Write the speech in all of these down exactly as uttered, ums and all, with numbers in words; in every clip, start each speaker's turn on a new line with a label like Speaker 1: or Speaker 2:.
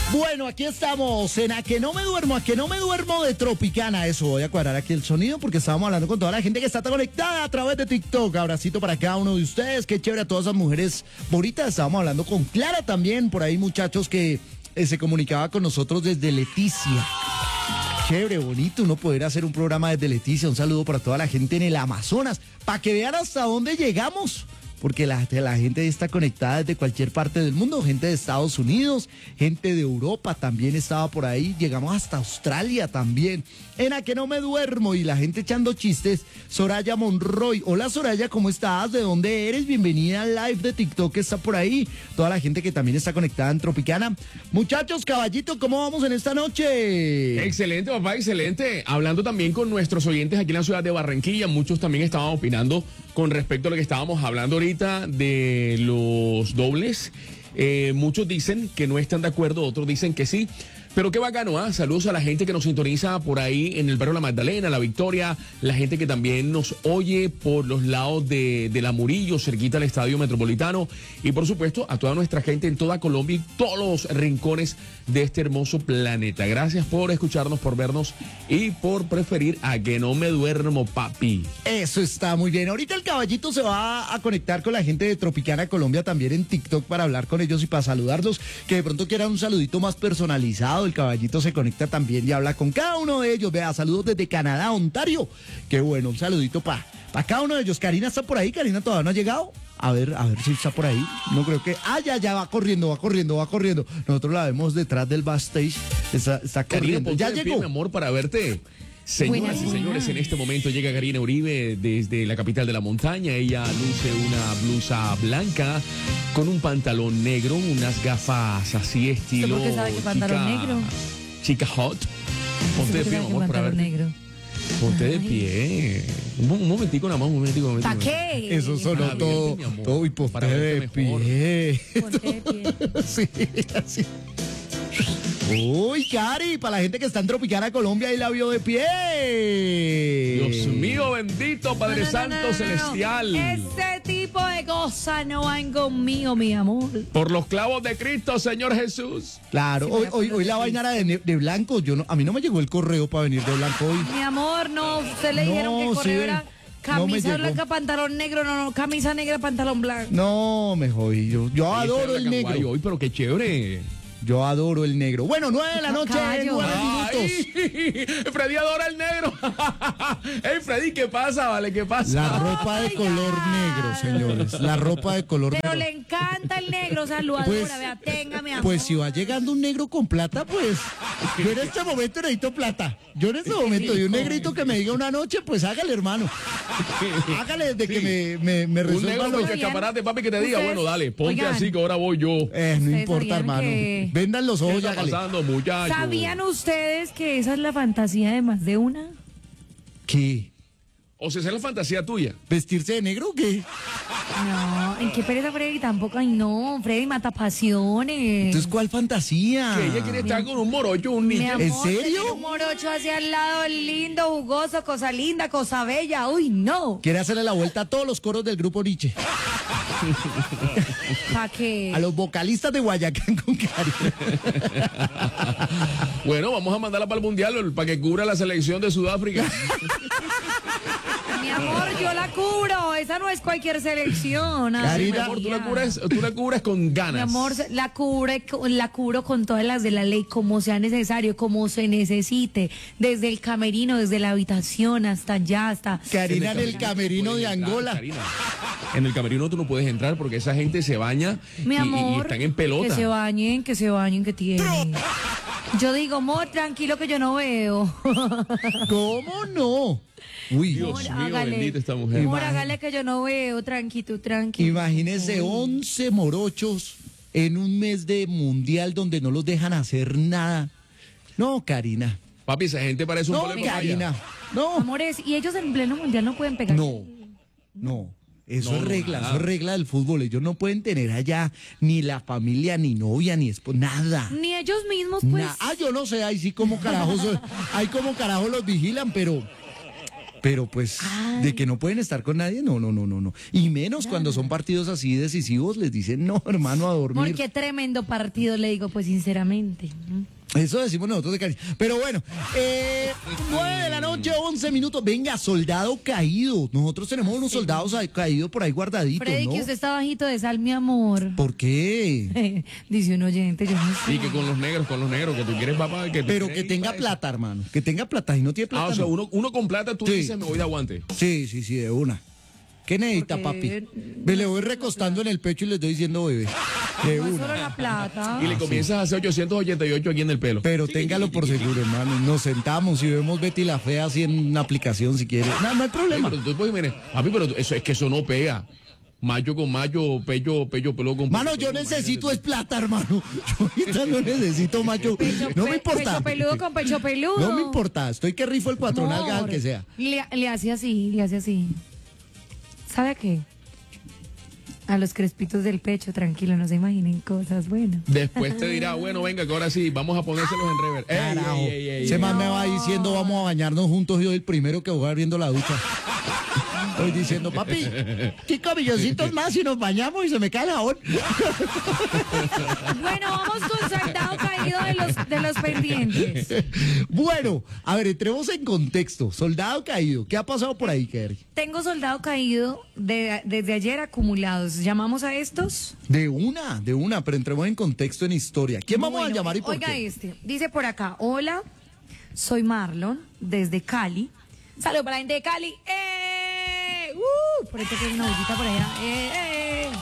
Speaker 1: Bueno, aquí estamos en A Que No Me Duermo, A Que No Me Duermo de Tropicana. Eso, voy a cuadrar aquí el sonido porque estábamos hablando con toda la gente que está conectada a través de TikTok. Abracito para cada uno de ustedes, qué chévere a todas esas mujeres bonitas. Estábamos hablando con Clara también, por ahí muchachos que eh, se comunicaba con nosotros desde Leticia. Chévere, bonito uno poder hacer un programa desde Leticia. Un saludo para toda la gente en el Amazonas, para que vean hasta dónde llegamos. Porque la, la gente está conectada desde cualquier parte del mundo, gente de Estados Unidos, gente de Europa también estaba por ahí, llegamos hasta Australia también, en A Que No Me Duermo, y la gente echando chistes. Soraya Monroy, hola Soraya, ¿cómo estás? ¿De dónde eres? Bienvenida al live de TikTok que está por ahí, toda la gente que también está conectada en Tropicana. Muchachos, caballito, ¿cómo vamos en esta noche?
Speaker 2: Excelente, papá, excelente. Hablando también con nuestros oyentes aquí en la ciudad de Barranquilla, muchos también estaban opinando con respecto a lo que estábamos hablando ahorita de los dobles. Eh, muchos dicen que no están de acuerdo, otros dicen que sí. Pero qué bacano, ¿ah? Saludos a la gente que nos sintoniza por ahí en el barrio La Magdalena, La Victoria, la gente que también nos oye por los lados de, de La Murillo, cerquita al Estadio Metropolitano, y por supuesto a toda nuestra gente en toda Colombia y todos los rincones de este hermoso planeta. Gracias por escucharnos, por vernos y por preferir A Que No Me Duermo, papi.
Speaker 1: Eso está muy bien. Ahorita el caballito se va a conectar con la gente de Tropicana Colombia también en TikTok para hablar con ellos y para saludarlos, que de pronto quieran un saludito más personalizado. El caballito se conecta también y habla con cada uno de ellos. Vea, saludos desde Canadá, Ontario. Qué bueno, un saludito para pa cada uno de ellos. Karina está por ahí, Karina todavía no ha llegado. A ver, a ver si está por ahí. No creo que... Ah, ya, ya va corriendo, va corriendo, va corriendo. Nosotros la vemos detrás del backstage. Está, está corriendo.
Speaker 2: Karina,
Speaker 1: ya llegó.
Speaker 2: Pie, mi amor, para verte. Señoras buenas, y señores, buenas. En este momento llega Karina Uribe desde la capital de la montaña. Ella luce una blusa blanca con un pantalón negro, unas gafas así estilo.
Speaker 3: ¿Por qué sabe que pantalón
Speaker 2: chica,
Speaker 3: negro?
Speaker 2: Chica hot. Ponte de pie, mi amor, para ver.
Speaker 3: Negro.
Speaker 2: Ponte de pie. Un, un momentico nada más, un momentico. Un momentico.
Speaker 3: ¿Para qué?
Speaker 1: Eso sonó ah, todo, bien, todo y ponte de pie.
Speaker 3: Ponte de pie.
Speaker 1: Sí, así. Uy, Cari, para la gente que está en Tropicana Colombia y la vio de pie.
Speaker 2: Dios mío, bendito Padre no, no, Santo no, no, no, Celestial.
Speaker 3: Ese tipo de cosas no van conmigo, mi amor.
Speaker 2: Por los clavos de Cristo, Señor Jesús.
Speaker 1: Claro, sí, hoy, hoy, hoy la vaina era de, de blanco. Yo no, a mí no me llegó el correo para venir de blanco hoy.
Speaker 3: Mi amor, no, usted le dijeron no, que el correo sí. era... Camisa no blanca, pantalón negro, no, no, camisa negra, pantalón blanco.
Speaker 1: No, me jodí. Yo, yo adoro el negro.
Speaker 2: Hoy, pero qué chévere.
Speaker 1: Yo adoro el negro. Bueno, nueve de la noche, nueve minutos.
Speaker 2: Freddy adora el negro. Ey, Freddy, ¿qué pasa, vale? ¿Qué pasa?
Speaker 1: La ropa de Ay, color ya. negro, señores. La ropa de color
Speaker 3: Pero
Speaker 1: negro.
Speaker 3: Pero le encanta el negro, saludadora. Pues, vea, tenga, mi amor.
Speaker 1: Pues si va llegando un negro con plata, pues. Yo en este momento necesito plata. Yo en este momento, y un negrito que me diga una noche, pues hágale, hermano. Hágale desde sí. que me, me, me resuelva.
Speaker 2: Un negro con escaparate, papi, que te diga, bueno, dale, ponte Oigan, así que ahora voy yo.
Speaker 1: Eh, no importa, hermano. Que... Vendan los ojos,
Speaker 2: ya pasando, muchachos.
Speaker 3: ¿Sabían ustedes que esa es la fantasía de más de una?
Speaker 1: ¿Qué?
Speaker 2: O sea, esa es la fantasía tuya.
Speaker 1: ¿Vestirse de negro o qué?
Speaker 3: No, ¿en qué pereza Freddy? Tampoco, ay no, Freddy mata pasiones.
Speaker 1: Entonces, ¿cuál fantasía?
Speaker 2: Que ella quiere estar con un morocho, un niño.
Speaker 3: Amor,
Speaker 1: ¿En serio?
Speaker 3: Un morocho hacia el lado, lindo, jugoso, cosa linda, cosa bella, uy, no.
Speaker 1: Quiere hacerle la vuelta a todos los coros del grupo Nietzsche.
Speaker 3: ¿Para qué?
Speaker 1: A los vocalistas de Guayacán con Cari.
Speaker 2: Bueno, vamos a mandarla para el Mundial para que cubra la selección de Sudáfrica.
Speaker 3: Mi amor, yo la cubro. Esa no es cualquier selección.
Speaker 2: Ay, mi amor, tú la cubres, tú la cubres con ganas.
Speaker 3: Mi amor, la cubre, la cubro con todas las de la ley, como sea necesario, como se necesite, desde el camerino, desde la habitación hasta allá, hasta.
Speaker 1: Karina en el, en el camerino de Angola.
Speaker 2: Karina. En el camerino tú no puedes entrar porque esa gente se baña
Speaker 3: Mi amor,
Speaker 2: y, y están en pelota.
Speaker 3: Que se bañen, que se bañen, que tienen. Yo digo, amor, tranquilo que yo no veo.
Speaker 1: ¿Cómo no?
Speaker 2: Uy, Dios amor, mío, hágale, bendita esta mujer.
Speaker 3: Amor, hágale que yo no veo, tranquilo, tranquilo.
Speaker 1: Imagínese once morochos en un mes de mundial donde no los dejan hacer nada. No, Karina.
Speaker 2: Papi, esa gente parece un
Speaker 1: No, Karina. No.
Speaker 3: Amores, y ellos en pleno mundial no pueden pegar.
Speaker 1: No, no. Eso
Speaker 2: no,
Speaker 1: es regla,
Speaker 2: nada.
Speaker 1: eso es regla del fútbol. Ellos no pueden tener allá ni la familia, ni novia, ni esposa, nada.
Speaker 3: Ni ellos mismos, pues.
Speaker 1: Na ah, yo no sé, ahí sí como carajos, ahí como carajos los vigilan, pero... Pero pues,
Speaker 3: Ay.
Speaker 1: de que no pueden estar con nadie, no, no, no, no, no. Y menos
Speaker 3: Claro.
Speaker 1: cuando son partidos así decisivos, les dicen, no, hermano, a dormir.
Speaker 3: Amor, qué tremendo partido, le digo, pues sinceramente.
Speaker 1: Eso decimos nosotros de cariño. Pero bueno, eh, nueve de la noche, once minutos. Venga, soldado caído. Nosotros tenemos unos soldados ahí caídos por ahí guardaditos,
Speaker 3: Freddy,
Speaker 1: ¿no?
Speaker 3: que usted está bajito de sal, mi amor.
Speaker 1: ¿Por qué?
Speaker 3: Dice un oyente, yo no sé.
Speaker 2: Y que con los negros, con los negros, que tú quieres papá, que tú
Speaker 1: Pero
Speaker 2: quieres
Speaker 1: que
Speaker 2: ir
Speaker 1: tenga
Speaker 2: para eso.
Speaker 1: plata, hermano. Que tenga plata. Y no tiene plata.
Speaker 2: Ah, o sea,
Speaker 1: no.
Speaker 2: uno, uno con plata, tú
Speaker 1: Sí.
Speaker 2: dices, me voy de aguante.
Speaker 1: Sí, sí, sí, de una. ¿Qué necesita,
Speaker 3: Porque-
Speaker 1: papi? Me le voy recostando en el pecho y le estoy diciendo bebé. De
Speaker 3: No es
Speaker 1: una.
Speaker 3: solo la plata.
Speaker 2: Y le comienzas a hacer ochocientos ochenta y ocho aquí en el pelo.
Speaker 1: Pero téngalo por seguro, hermano. Nos sentamos y vemos Betty la Fea así en una aplicación si quiere. No, no hay
Speaker 2: Ey,
Speaker 1: problema.
Speaker 2: pero tú puedes, mire, papi, pero eso es que eso no pega. Mayo con mayo, pello, pello, pelo con
Speaker 1: Mano,
Speaker 2: pello,
Speaker 1: yo
Speaker 2: pelo,
Speaker 1: necesito es plata, hermano. Yo ahorita no necesito macho.
Speaker 3: Pecho,
Speaker 1: No me
Speaker 3: pe-
Speaker 1: importa.
Speaker 3: Pecho peludo con pecho peludo.
Speaker 1: No me importa. Estoy que rifo el cuatro
Speaker 3: Amor,
Speaker 1: nalgas al que sea.
Speaker 3: Le, le hace así, le hace así. ¿Sabe a qué? A los crespitos del pecho, tranquilo, no se imaginen cosas buenas.
Speaker 2: Después te dirá, bueno, venga, que ahora sí, vamos a ponérselos en rever. Ey,
Speaker 1: Carajo.
Speaker 2: ey, ey, ey,
Speaker 1: Ese
Speaker 2: ey.
Speaker 1: man me va diciendo, vamos a bañarnos juntos. Y yo el primero que voy abriendo la ducha. Estoy diciendo, papi, cinco milloncitos más y nos bañamos y se me cae el jabón.
Speaker 3: Bueno, vamos con soldado caído de los, de los pendientes.
Speaker 1: Bueno, a ver, entremos en contexto. Soldado caído. ¿Qué ha pasado por ahí, Kerry?
Speaker 3: Tengo soldado caído de- desde ayer acumulados. ¿Llamamos a estos?
Speaker 1: De una, de una, pero entremos en contexto, en historia. ¿Quién vamos a
Speaker 3: Bueno,
Speaker 1: llamar y por
Speaker 3: oiga
Speaker 1: qué?
Speaker 3: este, dice por acá, hola, soy Marlon, desde Cali. Saludos para la gente de Cali. ¡Eh! ¡Uh! Por ahí te queda una bollita por allá. ¡Eh! eh.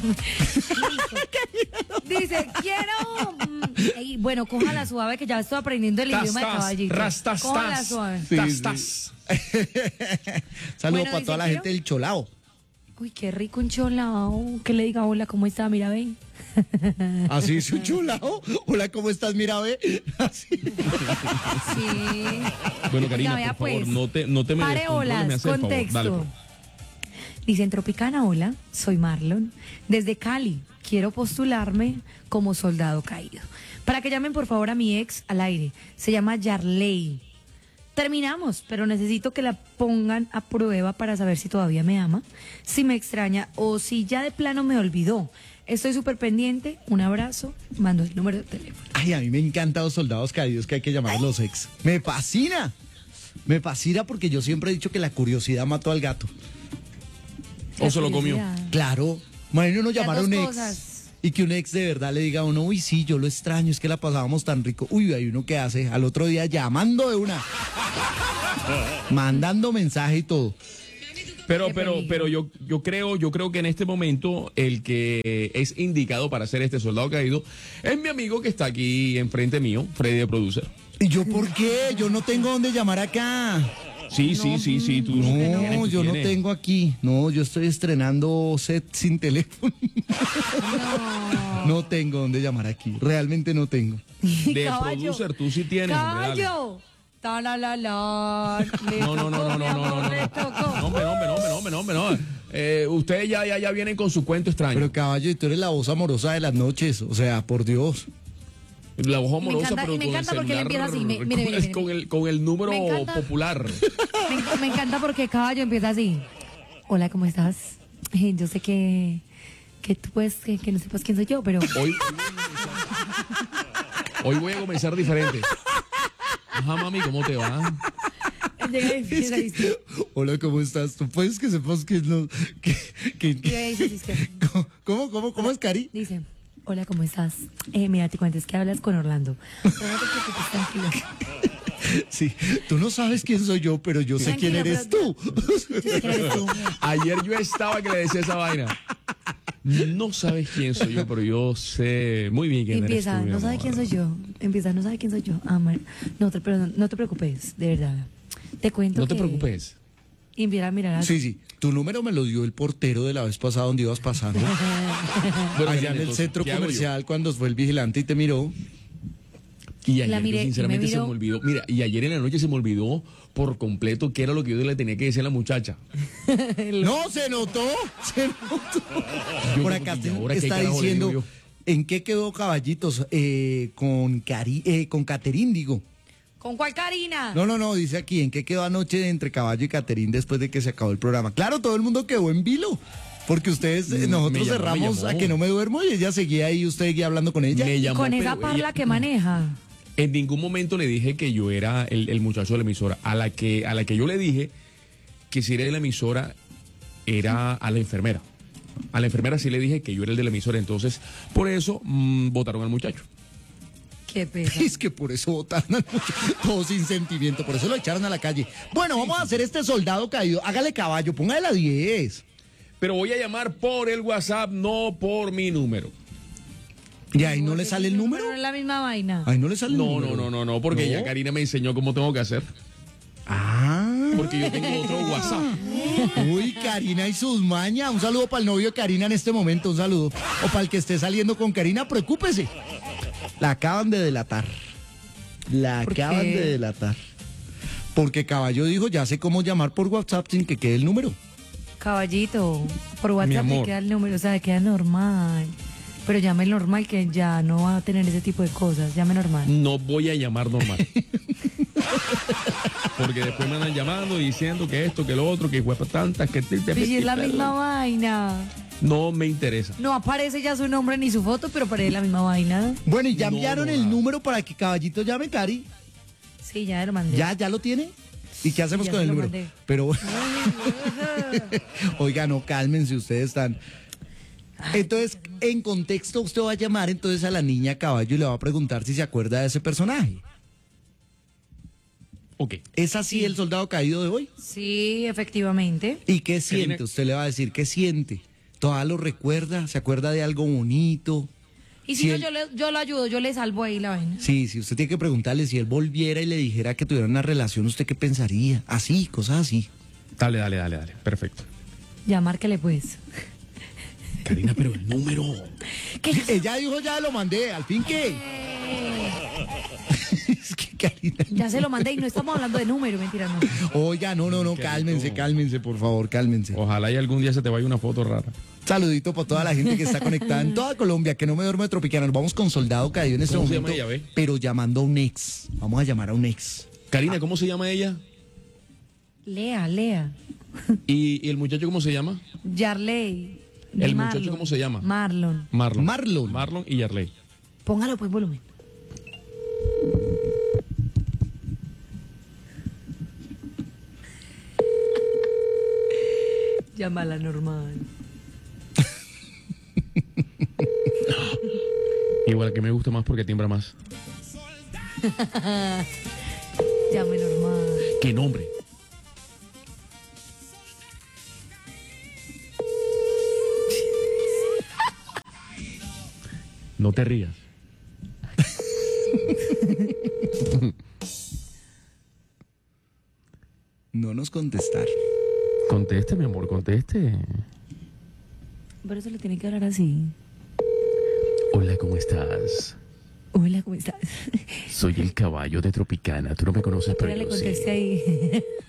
Speaker 3: Listo. Dice, quiero... mm, y bueno, cójala suave, que ya estoy aprendiendo el idioma de
Speaker 2: Tastas,
Speaker 3: caballito.
Speaker 2: rastas,
Speaker 3: Cójala
Speaker 2: tas.
Speaker 3: suave.
Speaker 1: Sí,
Speaker 2: Tas,
Speaker 1: sí.
Speaker 2: tas.
Speaker 1: Saludos
Speaker 3: Bueno,
Speaker 1: para
Speaker 3: dice,
Speaker 1: toda la
Speaker 3: ¿quiero?
Speaker 1: gente del Cholao.
Speaker 3: Uy, qué rico un cholao. Que le diga hola, ¿cómo está? Mira, ven.
Speaker 1: Así es un Cholao. Hola, ¿cómo estás? Mira, ve. Así.
Speaker 3: Sí.
Speaker 2: Bueno, Karina,
Speaker 3: Oiga, vea,
Speaker 2: por favor,
Speaker 3: pues,
Speaker 2: no te, no te me
Speaker 3: pare
Speaker 2: descontroles,
Speaker 3: olas,
Speaker 2: me haces el favor.
Speaker 3: contexto.
Speaker 2: Dale, pues.
Speaker 3: Dice en Tropicana, hola, soy Marlon, desde Cali. Quiero postularme como soldado caído. Para que llamen por favor a mi ex al aire. Se llama Yarley. Terminamos, pero necesito que la pongan a prueba para saber si todavía me ama, si me extraña o si ya de plano me olvidó. Estoy súper pendiente. Un abrazo. Mando el número de teléfono.
Speaker 1: Ay, a mí me encantan los soldados caídos que hay que llamar los ex. Me fascina. Me fascina porque yo siempre he dicho que la curiosidad mató al gato.
Speaker 2: O se lo comió.
Speaker 3: Curiosidad.
Speaker 1: Claro. Imagínate uno
Speaker 3: Las
Speaker 1: llamar a
Speaker 3: dos
Speaker 1: un ex
Speaker 3: cosas.
Speaker 1: y que un ex de verdad le diga a uno, uy, sí, yo lo extraño, es que la pasábamos tan rico. Uy, hay uno que hace al otro día llamando de una, mandando mensaje y todo.
Speaker 2: Pero,
Speaker 3: Qué
Speaker 2: pero,
Speaker 3: peligro.
Speaker 2: pero yo, yo creo, yo creo que en este momento el que es indicado para ser este soldado caído es mi amigo que está aquí enfrente mío, Freddy de Producer.
Speaker 1: ¿Y yo por qué? Yo no tengo dónde llamar acá.
Speaker 2: Sí, sí, sí, sí, tú
Speaker 1: No,
Speaker 2: tienes, tú
Speaker 1: yo no
Speaker 2: tienes.
Speaker 1: tengo aquí. No, yo estoy estrenando set sin teléfono. No tengo dónde llamar aquí. Realmente no tengo.
Speaker 2: De
Speaker 3: Caballo.
Speaker 2: Producer, tú sí tienes, hombre, dale.
Speaker 3: ¡Caballo! Ta la la la. Le
Speaker 2: No, no, no,
Speaker 3: tocó,
Speaker 2: no,
Speaker 3: mi
Speaker 2: no, no,
Speaker 3: amor,
Speaker 2: no,
Speaker 3: le
Speaker 2: no.
Speaker 3: tocó.
Speaker 2: No, hombre, no, hombre, no, hombre, no, hombre, no, hombre, no. Eh, ustedes ya, ya, ya vienen con su cuento extraño.
Speaker 1: Pero caballo, y tú eres la voz amorosa de las noches. O sea, por Dios.
Speaker 2: La voz amorosa,
Speaker 3: encanta-
Speaker 2: pero
Speaker 3: y me
Speaker 2: con
Speaker 3: encanta
Speaker 2: el
Speaker 3: porque él
Speaker 2: celular,
Speaker 3: empieza así, me-
Speaker 2: con,
Speaker 3: mire, mire,
Speaker 2: el-
Speaker 3: mire.
Speaker 2: con el, con el número
Speaker 3: Me encanta.
Speaker 2: popular.
Speaker 3: Me, enc- me encanta porque caballo empieza así. Hola, ¿cómo estás? Eh, Yo sé que, que tú puedes, que, que no sepas quién soy yo, pero
Speaker 2: Hoy, hoy voy a comenzar diferente. Ajá, mami, ¿cómo te va?
Speaker 3: llega y empieza y dice,
Speaker 1: Hola, ¿cómo estás? Tú puedes que sepas que no. Que, que- que-
Speaker 3: llega y dice, dice,
Speaker 1: ¿Cómo, cómo, cómo es, Cari?
Speaker 3: dice, hola, ¿cómo estás? Eh, mira, te cuento, es que hablas con Orlando. No te preocupes, tranquilo.
Speaker 1: Sí, tú no sabes quién soy yo, pero yo sé
Speaker 3: Tranquilo,
Speaker 1: quién eres
Speaker 3: pero-
Speaker 1: tú.
Speaker 3: Yo sé que eres tú.
Speaker 2: Ayer yo estaba que le decía esa vaina. No sabes quién soy yo, pero yo sé muy bien
Speaker 3: Y
Speaker 2: quién
Speaker 3: empieza,
Speaker 2: eres tú, mi
Speaker 3: no sabe
Speaker 2: amor.
Speaker 3: quién soy yo. Empieza, no sabe quién soy yo. Ah, man, no, te, pero no, no te preocupes, de verdad. Te cuento
Speaker 2: No te
Speaker 3: que-
Speaker 2: preocupes.
Speaker 3: Y empieza a mirar así.
Speaker 1: Sí, sí. Tu número me lo dio el portero de la vez pasada donde ibas pasando.
Speaker 2: Bueno,
Speaker 1: Allá
Speaker 2: Karina,
Speaker 1: en el
Speaker 2: entonces,
Speaker 1: centro
Speaker 2: ¿qué hago yo?
Speaker 1: comercial cuando fue el vigilante y te miró.
Speaker 2: Y
Speaker 3: La
Speaker 2: ayer
Speaker 3: miré,
Speaker 2: yo
Speaker 3: y
Speaker 2: sinceramente
Speaker 3: me
Speaker 2: se
Speaker 3: miró.
Speaker 2: me olvidó. Mira, y ayer en la noche se me olvidó por completo qué era lo que yo le tenía que decir a la muchacha.
Speaker 1: No, se notó. Se notó.
Speaker 2: Yo
Speaker 1: Por
Speaker 2: como
Speaker 1: acá
Speaker 2: que,
Speaker 1: te-
Speaker 2: ¿y ahora qué
Speaker 1: está
Speaker 2: carajo le digo
Speaker 1: diciendo,
Speaker 2: yo?
Speaker 1: ¿en qué quedó Caballitos? Eh, con Cari, eh, con Caterín, digo.
Speaker 3: ¿Con cuál Karina?
Speaker 1: No, no, no, dice aquí, ¿en qué quedó anoche entre Caballo y Caterín después de que se acabó el programa? Claro, todo el mundo quedó en vilo. Porque ustedes, eh,
Speaker 2: Mm,
Speaker 1: nosotros
Speaker 2: me llamó,
Speaker 1: cerramos
Speaker 2: me llamó.
Speaker 1: a que no me duermo y ella seguía ahí, usted seguía hablando con ella.
Speaker 2: Me llamó,
Speaker 3: Con esa
Speaker 2: pero
Speaker 3: parla
Speaker 2: ella-
Speaker 3: que maneja.
Speaker 2: En ningún momento le dije que yo era el, el muchacho de la emisora. A la que a la que yo le dije que si era de la emisora era a la enfermera. A la enfermera sí le dije que yo era el de la emisora. Entonces, por eso mm, votaron al muchacho.
Speaker 3: Qué pesa.
Speaker 1: Es que por eso votaron al muchacho, todo sin sentimiento, por eso lo echaron a la calle. Bueno, vamos a hacer este soldado caído. Hágale caballo, póngale la diez.
Speaker 2: Pero voy a llamar por el WhatsApp, no por mi número.
Speaker 1: ¿Y ahí no le sale el número?
Speaker 3: No es la misma vaina.
Speaker 1: Ahí no le sale el
Speaker 2: No,
Speaker 1: número.
Speaker 2: no, no, no, no, porque
Speaker 1: ¿No?
Speaker 2: ya Karina me enseñó cómo tengo que hacer.
Speaker 1: Ah.
Speaker 2: Porque yo tengo otro WhatsApp.
Speaker 1: Uy, Karina y sus mañas. Un saludo para el novio de Karina en este momento, un saludo. O para el que esté saliendo con Karina, preocúpese. La acaban de delatar. La
Speaker 3: ¿Por
Speaker 1: acaban
Speaker 3: qué?
Speaker 1: de delatar. Porque Caballo dijo, ya sé cómo llamar por WhatsApp sin que quede el número.
Speaker 3: Caballito, por
Speaker 2: Mi
Speaker 3: WhatsApp
Speaker 2: amor.
Speaker 3: le queda el número, o sea, le queda normal. Pero llame normal que ya no va a tener ese tipo de cosas. Llame normal.
Speaker 2: No voy a llamar normal. Porque después me andan llamando y diciendo que esto, que lo otro, que huepa tantas, que... te- te-
Speaker 3: Pero si es la misma vaina.
Speaker 2: No me interesa.
Speaker 3: No aparece ya su nombre ni su foto, pero parece la misma vaina.
Speaker 1: Bueno, y ya
Speaker 2: No,
Speaker 1: enviaron
Speaker 2: no,
Speaker 1: el
Speaker 2: nada.
Speaker 1: número para que Caballito llame, Cari.
Speaker 3: Sí, ya lo mandé.
Speaker 1: ¿Ya, ya lo tiene? ¿Y qué hacemos
Speaker 3: ya
Speaker 1: con
Speaker 3: se
Speaker 1: el
Speaker 3: lo
Speaker 1: número?
Speaker 3: mandé.
Speaker 1: Pero, oiga, no, cálmense, ustedes están... Entonces, en contexto, usted va a llamar entonces a la niña Caballo y le va a preguntar si se acuerda de ese personaje.
Speaker 2: Ok.
Speaker 1: ¿Es así el soldado caído de hoy?
Speaker 3: Sí, efectivamente.
Speaker 1: ¿Y qué siente?
Speaker 2: Karina-
Speaker 1: Usted le va a decir, ¿qué siente? ¿Todavía lo recuerda? ¿Se acuerda de algo bonito?
Speaker 3: Y si
Speaker 1: Si
Speaker 3: no,
Speaker 1: él-
Speaker 3: yo, le, yo lo ayudo, yo le salvo ahí la vaina.
Speaker 1: Sí, si usted tiene que preguntarle si él volviera y le dijera que tuviera una relación, ¿usted qué pensaría? Así, cosas así.
Speaker 2: Dale, dale, dale, dale. Perfecto.
Speaker 3: Ya, márquele pues.
Speaker 2: Karina, pero el número.
Speaker 3: ¿Qué?
Speaker 1: Ella dijo, ya lo mandé, al fin que... Es que Karina...
Speaker 3: Ya se lo mandé y no estamos hablando de número, mentira, no.
Speaker 1: Oiga, no, no, no,
Speaker 2: Qué
Speaker 1: cálmense,
Speaker 2: rico.
Speaker 1: cálmense, por favor, cálmense.
Speaker 2: Ojalá y algún día se te vaya una foto rara.
Speaker 1: Saludito para toda la gente que está conectada en toda Colombia, que no me duermo de Tropicana. Nos vamos con Soldado Caído en este
Speaker 2: ¿Cómo se
Speaker 1: momento,
Speaker 2: llama ella, ve?
Speaker 1: pero llamando a un ex. Vamos a llamar a un ex.
Speaker 2: Karina, ¿cómo se llama ella?
Speaker 3: Lea, Lea.
Speaker 2: ¿Y, y el muchacho cómo se llama?
Speaker 3: Yarley.
Speaker 2: ¿El
Speaker 3: Marlon.
Speaker 2: muchacho cómo se llama?
Speaker 3: Marlon.
Speaker 2: Marlon.
Speaker 1: Marlon.
Speaker 2: Marlon y Yarley.
Speaker 3: Póngalo pues volumen. Llámala normal.
Speaker 2: Igual que me gusta más porque timbra más.
Speaker 3: Llame normal.
Speaker 2: ¿Qué nombre? No te rías.
Speaker 1: No nos contestar.
Speaker 2: Conteste, mi amor, conteste.
Speaker 3: Por eso le tiene que hablar así.
Speaker 2: Hola, ¿cómo estás?
Speaker 3: Hola, ¿cómo estás?
Speaker 2: Soy el caballo de Tropicana. Tú no me conoces, pero
Speaker 3: Espera, le
Speaker 2: yo sí.
Speaker 3: contesté ahí.